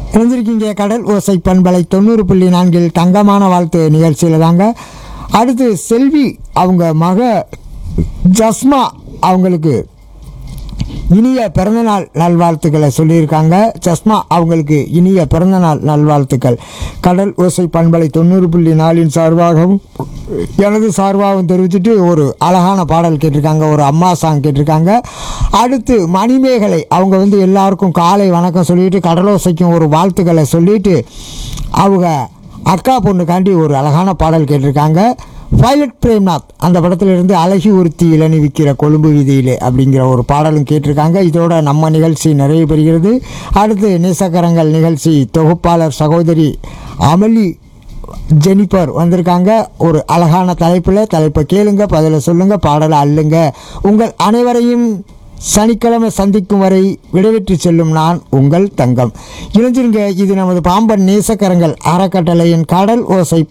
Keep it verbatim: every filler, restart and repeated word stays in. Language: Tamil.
இணைஞ்சிருக்கீங்க கடல் ஓசை பண்பலை தொண்ணூறு புள்ளி நான்கில் தங்கமான வாழ்த்து நிகழ்ச்சியில் தாங்க. அடுத்து செல்வி அவங்க மக ஜஸ்மா அவங்களுக்கு இனிய பிறந்தநாள் நல்வாழ்த்துக்களை சொல்லியிருக்காங்க. ஜஸ்மா அவங்களுக்கு இனிய பிறந்தநாள் நல்வாழ்த்துக்கள் கடல் ஓசை பண்பலை தொண்ணூறு புள்ளி நாலின் சார்பாகவும் எனது சார்பாகவும் தெரிவிச்சுட்டு ஒரு அழகான பாடல் கேட்டிருக்காங்க, ஒரு அம்மா சாங் கேட்டிருக்காங்க. அடுத்து மணிமேகலை அவங்க வந்து எல்லாருக்கும் காலை வணக்கம் சொல்லிட்டு கடலோசைக்கும் ஒரு வாழ்த்துக்களை சொல்லிட்டு அவங்க அக்கா பொண்ணுக்காண்டி ஒரு அழகான பாடல் கேட்டிருக்காங்க. பைலட் பிரேம்நாத் அந்த படத்திலிருந்து அழகி ஒருத்தி இளநி விற்கிற கொழும்பு வீதியிலே அப்படிங்கிற ஒரு பாடலும் கேட்டிருக்காங்க. இதோட நம்ம நிகழ்ச்சி நிறைவு பெறுகிறது. அடுத்து நேசக்கரங்கள் நிகழ்ச்சி தொகுப்பாளர் சகோதரி அமளி ஜெனிஃபர் வந்திருக்காங்க. ஒரு அழகான தலைப்பில் தலைப்பை கேளுங்க, பதிலை சொல்லுங்கள், பாடலை அள்ளுங்க. உங்கள் அனைவரையும் சனிக்கிழமை சந்திக்கும் வரை விடைபெற்று செல்லும் நான் உங்கள் தங்கம். இணைஞ்சிருங்க. இது நமது பாம்பன் நேசக்கரங்கள் அறக்கட்டளையின் கடல் ஓசை